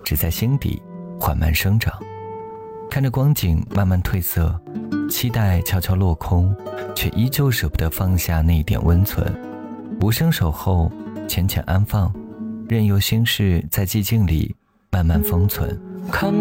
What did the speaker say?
只在心底缓慢生长。看着光景慢慢褪色，期待悄悄落空，却依旧舍不得放下那一点温存。无声守候，浅浅安放，任由心事在寂静里慢慢封存。看